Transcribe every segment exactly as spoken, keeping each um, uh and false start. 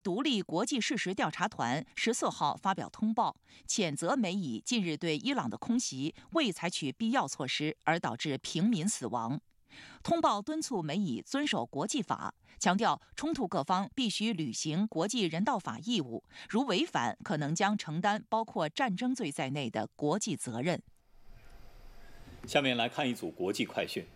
独立国际事实调查团十四号发表通报，谴责美以近日对伊朗的空袭未采取必要措施，而导致平民死亡。通报敦促美以遵守国际法，强调冲突各方必须履行国际人道法义务，如违反，可能将承担包括战争罪在内的国际责任。 下面来看一组国际快讯。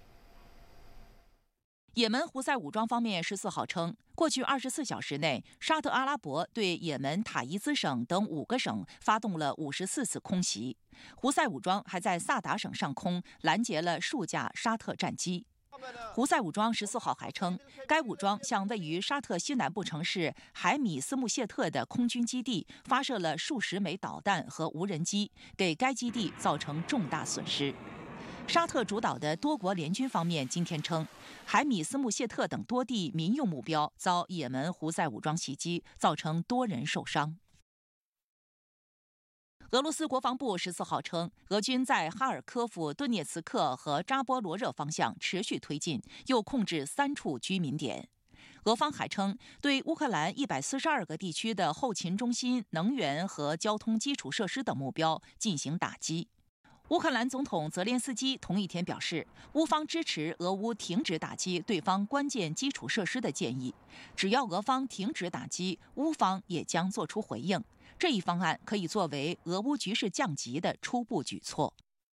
也门胡塞武装方面十四号称，过去二十四小时内，沙特阿拉伯对也门塔伊兹省等五个省发动了五十四次空袭。胡塞武装还在萨达省上空拦截了数架沙特战机。胡塞武装十四号还称，该武装向位于沙特西南部城市海米斯穆谢特的空军基地发射了数十枚导弹和无人机，给该基地造成重大损失。沙特主导的多国联军方面今天称，海米斯穆谢特等多地民用目标遭也门胡塞武装袭击，造成多人受伤。俄罗斯国防部十四号称，俄军在哈尔科夫、顿涅茨克和扎波罗热方向持续推进，又控制三处居民点。俄方还称，对乌克兰一百四十二个地区的后勤中心、能源和交通基础设施等目标进行打击。乌克兰总统泽连斯基同一天表示，乌方支持俄乌停止打击对方关键基础设施的建议，只要俄方停止打击，乌方也将做出回应。这一方案可以作为俄乌局势降级的初步举措。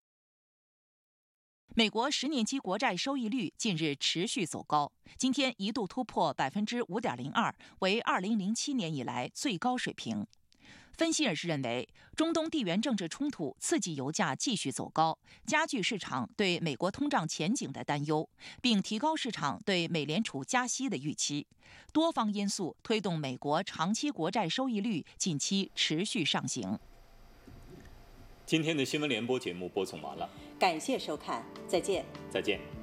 美国十年期国债收益率近日持续走高，今天一度突破百分之五点零二，为二零零七年以来最高水平。分析人士认为，中东地缘政治冲突刺激油价继续走高，加剧市场对美国通胀前景的担忧，并提高市场对美联储加息的预期。多方因素推动美国长期国债收益率近期持续上行。 今天的新闻联播节目播送完了， 感谢收看，再见。 再见。